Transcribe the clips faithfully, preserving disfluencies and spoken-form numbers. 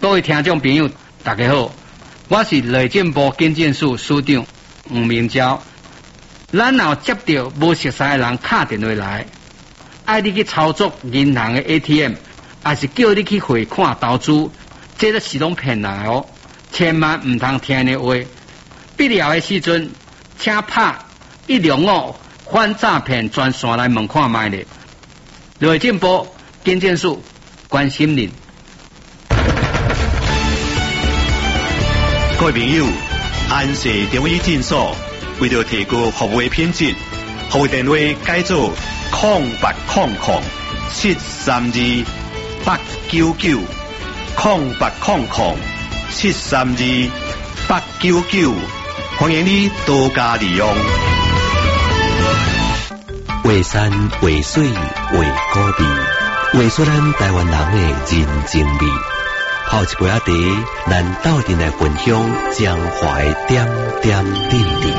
各位听众朋友，大家好，我是内政部警政署署长吴明昭。咱若接到无熟悉的人打电话来，爱你去操作银行的 A T M， 还是叫你去汇款投资，这都是拢骗人的哦，千万唔通听的话。必要的时阵，请拍一六五反诈骗专线来问看卖咧。内政部警政署关心您。 各位朋友，安氏中医诊所为了提高服务的品质，服务电话改做空八空空七三二八九九空八空空七三二八九九，欢迎你多加利用。 画山画水画古味，画出咱台湾人的人情味。泡一杯仔茶，咱斗阵来分享江华的点点滴滴。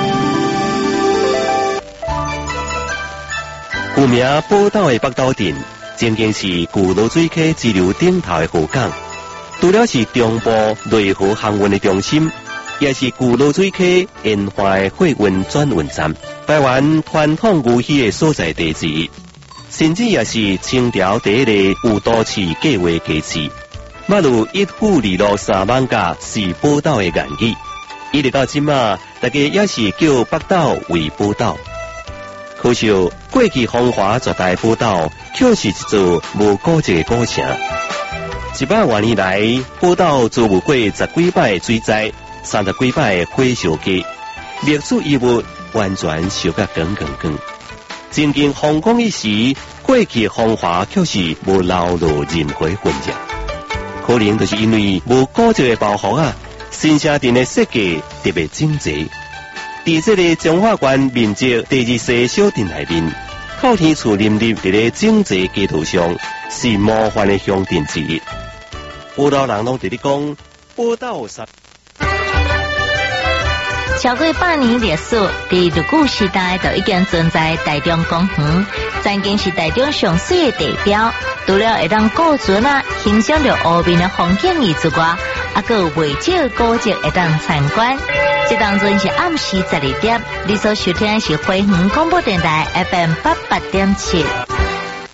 有名宝岛的北斗镇，曾经是古罗水溪支流顶头的河港，除了是中部内河航运的中心，也是古罗水溪沿海的货运转运站，台湾传统牛墟的所在地之一，甚至也是清朝第一个有都市计划基地。马如一府二路三艋甲是宝岛的言语，一直到今嘛，大家也是叫北岛为宝岛。可惜过去风华绝代宝岛，却是一座无古迹的古城。一百多年来，宝岛遭遇过十几摆水灾，三十几摆火烧鸡，历史遗物完全烧甲光光光。曾经风光一时，过去风华却是无留落任何痕迹。可能就是因为无古迹的保护啊，新城镇的设计特别整齐。在这个彰化县面积第二世小镇内面，靠天厝林立在个整齐街道上，是模范的乡镇之一。宝岛人拢在咧讲，宝岛山。 超过百年历史，在日据时代就已经存在台中公园，曾经是台中上水的地标。除了会让古船啊欣赏到湖面的风景以之外，还有未少古迹会当参观。这当中是暗时十二点，你所收听的是花园广播电台 F M 八八点七。